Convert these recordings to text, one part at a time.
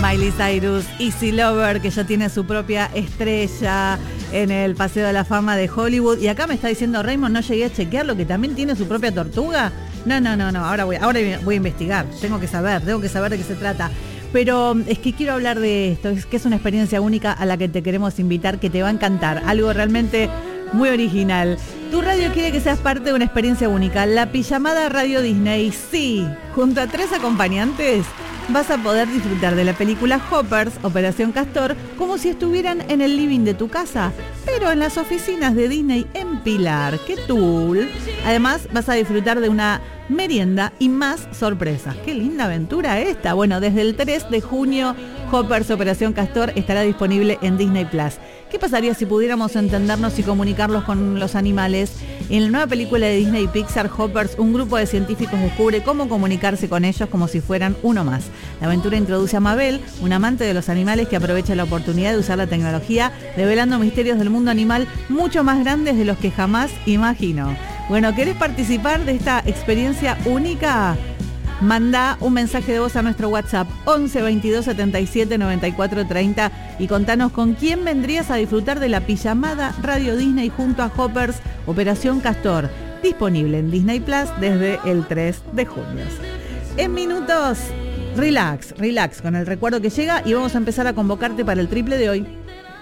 Miley Cyrus, Easy Lover, que ya tiene su propia estrella en el Paseo de la Fama de Hollywood. Y acá me está diciendo Raymond, no llegué a chequearlo, que también tiene su propia tortuga. No, ahora voy a investigar. Tengo que saber de qué se trata. Pero es que quiero hablar de esto, es que es una experiencia única a la que te queremos invitar, que te va a encantar. Algo realmente muy original. Tu radio quiere que seas parte de una experiencia única. La pijamada Radio Disney, sí. Junto a 3 acompañantes vas a poder disfrutar de la película Hoppers, Operación Castor, como si estuvieran en el living de tu casa, pero en las oficinas de Disney en Pilar. ¡Qué cool! Además, vas a disfrutar de una merienda y más sorpresas. ¡Qué linda aventura esta! Bueno, desde el 3 de junio, Hoppers, Operación Castor estará disponible en Disney Plus. ¿Qué pasaría si pudiéramos entendernos y comunicarlos con los animales? En la nueva película de Disney Pixar, Hoppers, un grupo de científicos descubre cómo comunicarse con ellos como si fueran uno más. La aventura introduce a Mabel, un amante de los animales que aprovecha la oportunidad de usar la tecnología, revelando misterios del mundo animal mucho más grandes de los que jamás imaginó. Bueno, ¿querés participar de esta experiencia única? Manda un mensaje de voz a nuestro WhatsApp 11 22 77 94 30 y contanos con quién vendrías a disfrutar de la pijamada Radio Disney junto a Hoppers, Operación Castor, disponible en Disney Plus desde el 3 de junio. En minutos, relax con el recuerdo que llega y vamos a empezar a convocarte para el triple de hoy.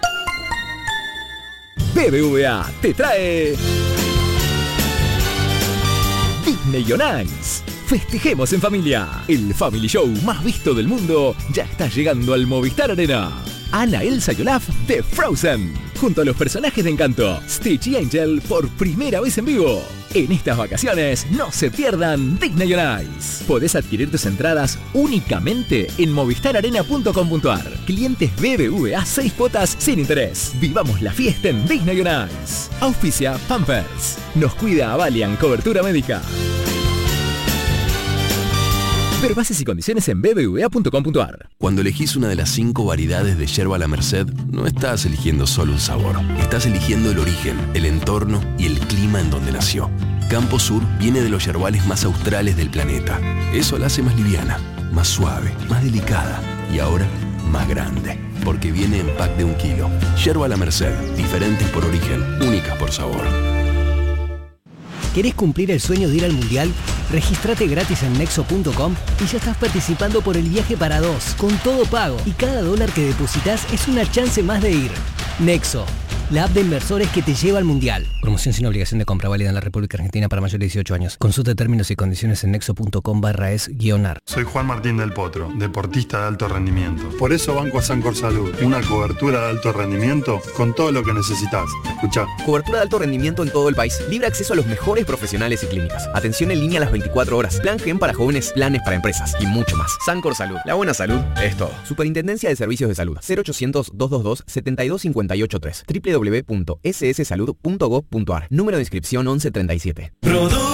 BBVA te trae Disney on Ice. Festejemos en familia. El Family Show más visto del mundo ya está llegando al Movistar Arena. Anna, Elsa y Olaf de Frozen, junto a los personajes de Encanto, Stitch y Angel por primera vez en vivo. En estas vacaciones no se pierdan Disney on Ice. Podés adquirir tus entradas únicamente en movistararena.com.ar. Clientes BBVA 6 cuotas sin interés. Vivamos la fiesta en Disney on Ice. Auspicia Pampers. Nos cuida Avalian Cobertura Médica. Ver bases y condiciones en bbva.com.ar. Cuando elegís una de las 5 variedades de yerba La Merced, no estás eligiendo solo un sabor. Estás eligiendo el origen, el entorno y el clima en donde nació. Campo Sur viene de los yerbales más australes del planeta. Eso la hace más liviana, más suave, más delicada y ahora más grande. Porque viene en pack de 1 kilo. Yerba La Merced, diferentes por origen, únicas por sabor. ¿Querés cumplir el sueño de ir al Mundial? Regístrate gratis en Nexo.com y ya estás participando por el viaje para 2, con todo pago. Y cada dólar que depositas es una chance más de ir. Nexo, la app de inversores que te lleva al Mundial. Promoción sin obligación de compra, válida en la República Argentina para mayores de 18 años. Consulta términos y condiciones en nexo.com/es-ar. Soy Juan Martín del Potro, deportista de alto rendimiento. Por eso banco a Sancor Salud, una cobertura de alto rendimiento con todo lo que necesitas. Escuchá. Cobertura de alto rendimiento en todo el país. Libre acceso a los mejores profesionales y clínicas. Atención en línea a las 24 horas. Plan Gen para jóvenes, planes para empresas y mucho más. Sancor Salud. La buena salud es todo. Superintendencia de Servicios de Salud. 0800-222-72583. www.sssalud.gov.ar. Número de inscripción 1137.